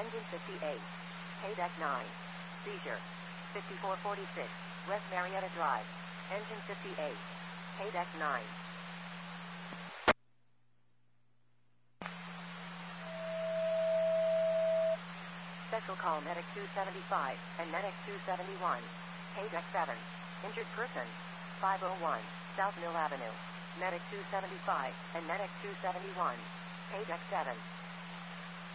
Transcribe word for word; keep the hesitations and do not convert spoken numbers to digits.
Engine fifty-eight. Haydeck nine. Seizure. fifty-four forty-six. West Marietta Drive. Engine fifty-eight. Haydeck nine. Special call Medic two seventy-five and Medic two seventy-one. Haydeck seven. Injured person. five oh one. South Mill Avenue. Medic two seventy-five and Medic two seventy-one. Haydeck seven.